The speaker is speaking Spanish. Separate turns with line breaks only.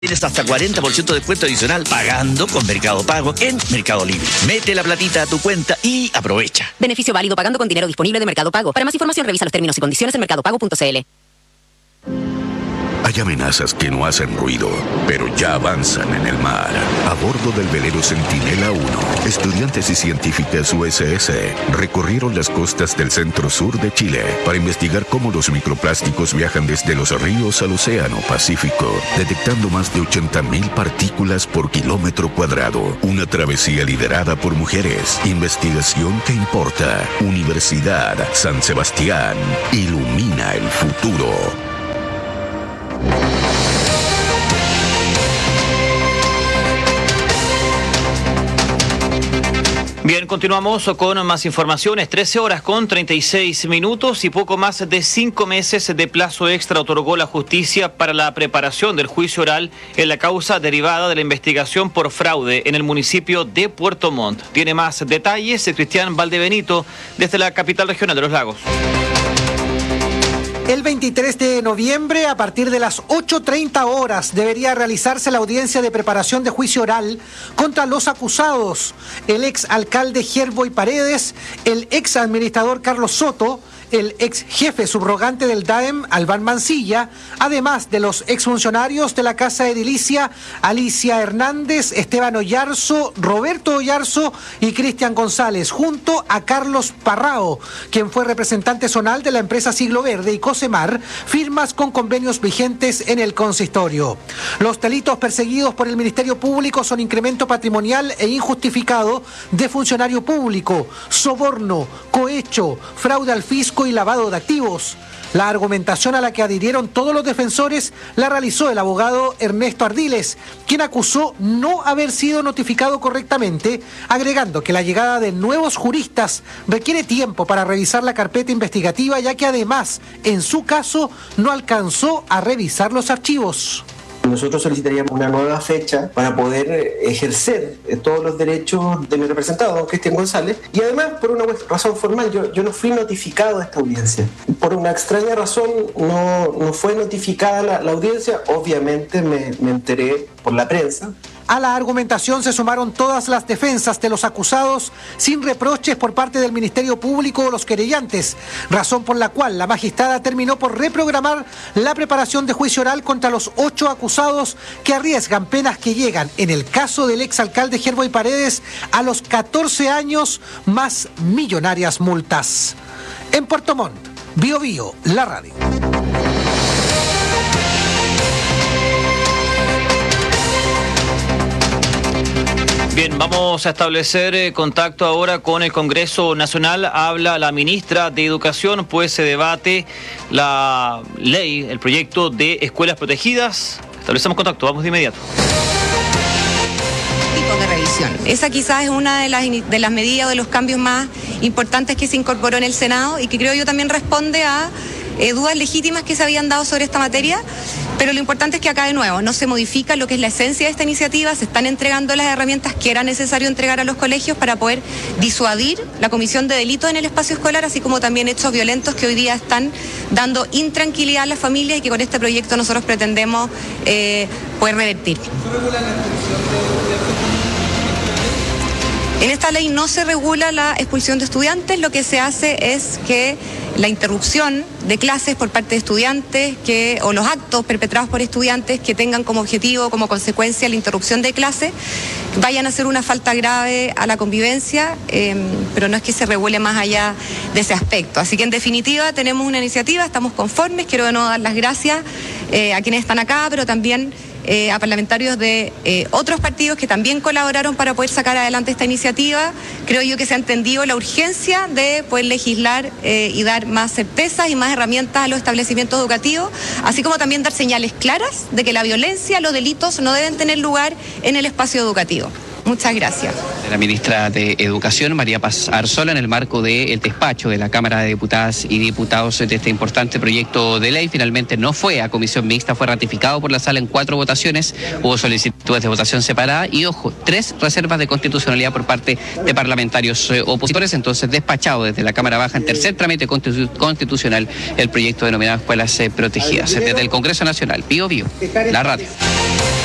Tienes hasta 40% de descuento adicional pagando con Mercado Pago en Mercado Libre. Mete la platita a tu cuenta y aprovecha.
Beneficio válido pagando con dinero disponible de Mercado Pago. Para más información revisa los términos y condiciones en mercadopago.cl.
Hay amenazas que no hacen ruido, pero ya avanzan en el mar. A bordo del velero Centinela 1, estudiantes y científicas USS recorrieron las costas del centro-sur de Chile para investigar cómo los microplásticos viajan desde los ríos al océano Pacífico, detectando más de 80.000 partículas por kilómetro cuadrado. Una travesía liderada por mujeres. Investigación que importa. Universidad San Sebastián. Ilumina el futuro.
Bien, continuamos con más informaciones. 13 horas con 36 minutos y poco más de 5 meses de plazo extra otorgó la justicia para la preparación del juicio oral en la causa derivada de la investigación por fraude en el municipio de Puerto Montt. Tiene más detalles Cristian Valdebenito desde la capital regional de Los Lagos.
El 23 de noviembre, a partir de las 8:30 horas, debería realizarse la audiencia de preparación de juicio oral contra los acusados, el ex alcalde Gerboy Paredes, el ex administrador Carlos Soto, el ex jefe subrogante del DAEM, Albán Mancilla, además de los exfuncionarios de la Casa Edilicia, Alicia Hernández, Esteban Oyarzo, Roberto Oyarzo y Cristian González, junto a Carlos Parrao, quien fue representante zonal de la empresa Siglo Verde y Cosemar, firmas con convenios vigentes en el consistorio. Los delitos perseguidos por el Ministerio Público son incremento patrimonial e injustificado de funcionario público, soborno, cohecho, fraude al fisco y lavado de activos. La argumentación a la que adhirieron todos los defensores la realizó el abogado Ernesto Ardiles, quien acusó no haber sido notificado correctamente, agregando que la llegada de nuevos juristas requiere tiempo para revisar la carpeta investigativa, ya que además, en su caso, no alcanzó a revisar los archivos.
Nosotros solicitaríamos una nueva fecha para poder ejercer todos los derechos de mi representado, don Cristian González, y además por una razón formal, yo no fui notificado de esta audiencia. Por una extraña razón no fue notificada la audiencia, obviamente me enteré por la prensa.
A la argumentación se sumaron todas las defensas de los acusados sin reproches por parte del Ministerio Público o los querellantes, razón por la cual la magistrada terminó por reprogramar la preparación de juicio oral contra los 8 acusados que arriesgan penas que llegan, en el caso del exalcalde Gerboy Paredes, a los 14 años más millonarias multas. En Puerto Montt, Bío Bío, la radio.
Bien, vamos a establecer contacto ahora con el Congreso Nacional. Habla la ministra de Educación, pues se debate la ley, el proyecto de escuelas protegidas. Establecemos contacto, vamos de inmediato.
Tipos de revisión. Esa quizás es una de las medidas o de los cambios más importantes que se incorporó en el Senado y que creo yo también responde a dudas legítimas que se habían dado sobre esta materia, pero lo importante es que acá de nuevo no se modifica lo que es la esencia de esta iniciativa, se están entregando las herramientas que era necesario entregar a los colegios para poder disuadir la comisión de delitos en el espacio escolar, así como también hechos violentos que hoy día están dando intranquilidad a las familias y que con este proyecto nosotros pretendemos poder revertir. En esta ley no se regula la expulsión de estudiantes, lo que se hace es que la interrupción de clases por parte de estudiantes o los actos perpetrados por estudiantes que tengan como objetivo, como consecuencia la interrupción de clase, vayan a ser una falta grave a la convivencia, pero no es que se regule más allá de ese aspecto. Así que en definitiva tenemos una iniciativa, estamos conformes, quiero de nuevo dar las gracias a quienes están acá, pero también a parlamentarios de otros partidos que también colaboraron para poder sacar adelante esta iniciativa. Creo yo que se ha entendido la urgencia de poder legislar y dar más certezas y más herramientas a los establecimientos educativos, así como también dar señales claras de que la violencia, los delitos no deben tener lugar en el espacio educativo. Muchas gracias.
La ministra de Educación, María Paz Arzola, en el marco del despacho de la Cámara de Diputadas y Diputados de este importante proyecto de ley, finalmente no fue a comisión mixta, fue ratificado por la sala en 4 votaciones, hubo solicitudes de votación separada y, ojo, 3 reservas de constitucionalidad por parte de parlamentarios opositores, entonces despachado desde la Cámara Baja en tercer trámite constitucional el proyecto denominado Escuelas Protegidas. Desde el Congreso Nacional, Bío Bío, la radio.